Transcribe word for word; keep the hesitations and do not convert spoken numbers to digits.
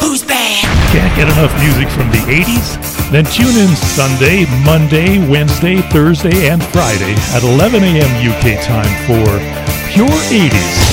Who's bad? Can't get enough music from the eighties? Then tune in Sunday, Monday, Wednesday, Thursday, and Friday at eleven a.m. U K time for Pure eighties.